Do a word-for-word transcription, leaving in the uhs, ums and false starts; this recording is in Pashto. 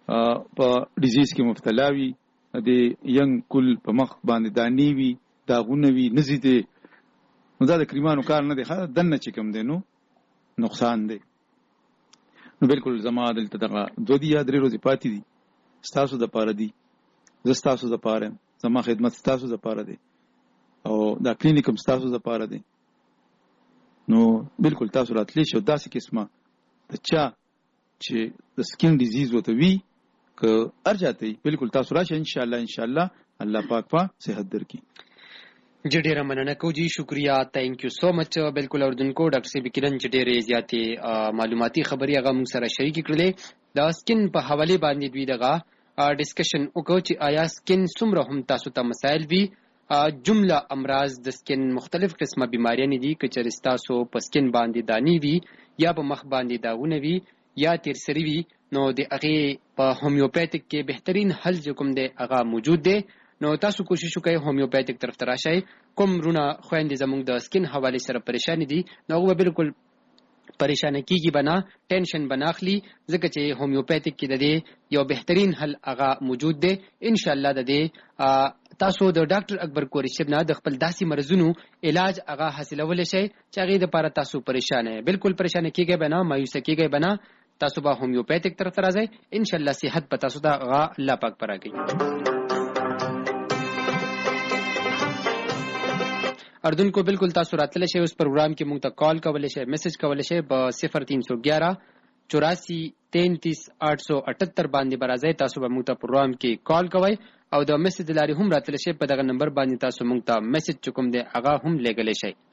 په ډیزیز کې مبتلا وي، د ینګ کل په مخ باندې دانی وي، داغونه وي، نزي دي، نو دا د کریمانو کار نه دی، دنه چې کوم دی نو نقصان دی. نو بالکل زما دلته دغه دوه دي یا درې ورځې پاتې دي، ستاسو د پاره دي، زه ستاسو د پاره، زما خدمت ستاسو د پاره دی او دا کلینیک هم ستاسو د پاره دی. نو بالکل تاسو راتلی شو داسې قسمه د چا چې د سکین ډیزیز وته وي که ارجاته بالکل تاسو راشه ان شاء الله ان شاء الله الله پاک په صحت درکړي. جی ډیره مننه کو جی، شکریہ، تھینک یو سو مچ. بالکل اردوونکو ډاکټر صاحب کرن چې ډیره زیاتې معلوماتي خبري هغه موږ سره شریک کړلې. د سکین په حواله باندې دوی دغه ډسکشن وکړو چې آیا سکین څومره هم تاسو ته مسائل وي. جمله امراض د سکین مختلف قسمه بیماریاں دي، که چېرې تاسو په سکین باندې دانی وي یا په مخ باندې داغونه وي یا تیرسری وي، نو د هغې په هومیوپیتک کې بهترین حل چې کوم دی هغه موجود دی. نو تاسو کوشش وکړئ هومیوپیتک طرف ته راشئ. کوم رونه خویندې زموږ د سکین حوالې سره پریشان دي نو هغه بالکل پریشانه کیږي بنا، ټینشن بناخلی، ځکه چې هومیوپیتک کې د دې یو بهترین حل هغه موجود دی. ان شاء الله د دې تاسو د ډاکټر اکبر قریشي صاحب نه د خپل داسې مرزونو علاج هغه حاصلولی شئ چې هغې دپاره تاسو پریشانه یې. بالکل پریشانه کیږئ بنا، مایوسه کیږئ بنا، تاسو به هومیوپیتک طرف ته راځئ. ان شاء الله صحت به تاسو ته هغه الله پاک په راکوي. اردن کو بالکل تاسو راتلی شئ، اوس پروګرام کې موږ ته کال کولی شئ، میسج کولی شئ په صفر تین سو گیارہ چوراسی تینتیس آٹھ سو اٹھتر باندې به راځئ. تاسو به موږ ته پروګرام کې کال کوئ او د میسج لارې هم راتلی شئ، په دغه نمبر باندې تاسو موږ ته میسج چې کوم دی هغه هم لیږلی شئ.